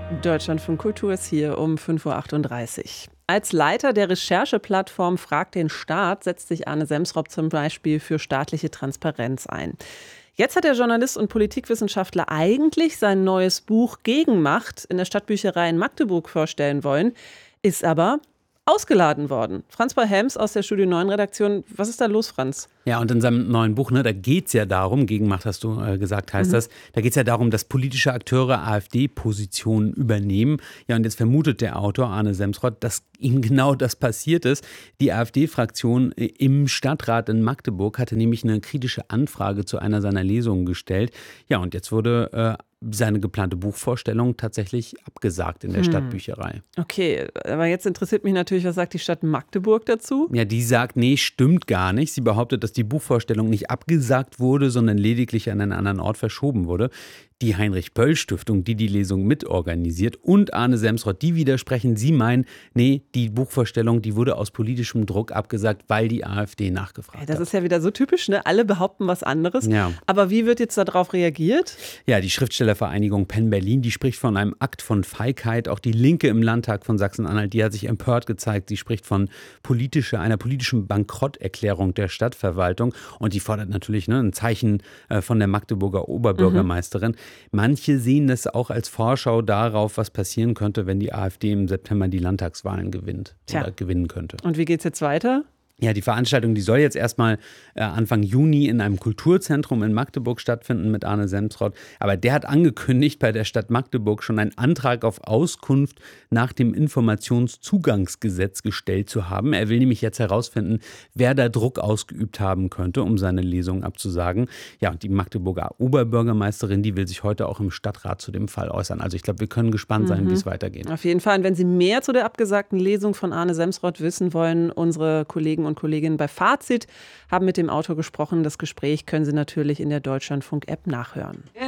Deutschlandfunk Kultur ist hier um 5:38 Uhr. Als Leiter der Rechercheplattform Frag den Staat setzt sich Arne Semsrott zum Beispiel für staatliche Transparenz ein. Jetzt hat der Journalist und Politikwissenschaftler eigentlich sein neues Buch Gegenmacht in der Stadtbücherei in Magdeburg vorstellen wollen, ist aber ausgeladen worden. Franz Balhelms aus der Studio 9 Redaktion. Was ist da los, Franz? Ja, und in seinem neuen Buch, da geht es ja darum, Gegenmacht hast du gesagt, heißt das, da geht es ja darum, dass politische Akteure AfD-Positionen übernehmen. Ja, und jetzt vermutet der Autor Arne Semsrott, dass ihm genau das passiert ist. Die AfD-Fraktion im Stadtrat in Magdeburg hatte nämlich eine kritische Anfrage zu einer seiner Lesungen gestellt. Ja, und jetzt wurde seine geplante Buchvorstellung tatsächlich abgesagt in der Stadtbücherei. Okay, aber jetzt interessiert mich natürlich, was sagt die Stadt Magdeburg dazu? Ja, die sagt, nee, stimmt gar nicht. Sie behauptet, dass die Buchvorstellung nicht abgesagt wurde, sondern lediglich an einen anderen Ort verschoben wurde. Die Heinrich-Böll-Stiftung, die die Lesung mitorganisiert, und Arne Semsrott, die widersprechen. Sie meinen, nee, die Buchvorstellung, die wurde aus politischem Druck abgesagt, weil die AfD nachgefragt hat. Das ist ja wieder so typisch, ne? Alle behaupten was anderes. Ja. Aber wie wird jetzt darauf reagiert? Ja, die Schriftstellervereinigung Penn Berlin, die spricht von einem Akt von Feigheit. Auch die Linke im Landtag von Sachsen-Anhalt, die hat sich empört gezeigt. Sie spricht von einer politischen Bankrotterklärung der Stadtverwaltung. Und die fordert natürlich ein Zeichen von der Magdeburger Oberbürgermeisterin. Manche sehen das auch als Vorschau darauf, was passieren könnte, wenn die AfD im September die Landtagswahlen gewinnt oder gewinnen könnte. Und wie geht's jetzt weiter? Ja, die Veranstaltung, die soll jetzt erstmal Anfang Juni in einem Kulturzentrum in Magdeburg stattfinden mit Arne Semsrott. Aber der hat angekündigt, bei der Stadt Magdeburg schon einen Antrag auf Auskunft nach dem Informationszugangsgesetz gestellt zu haben. Er will nämlich jetzt herausfinden, wer da Druck ausgeübt haben könnte, um seine Lesung abzusagen. Ja, und die Magdeburger Oberbürgermeisterin, die will sich heute auch im Stadtrat zu dem Fall äußern. Also ich glaube, wir können gespannt sein, wie es weitergeht. Auf jeden Fall. Und wenn Sie mehr zu der abgesagten Lesung von Arne Semsrott wissen wollen, unsere Kollegen und Kolleginnen bei Fazit haben mit dem Autor gesprochen. Das Gespräch können Sie natürlich in der Deutschlandfunk-App nachhören.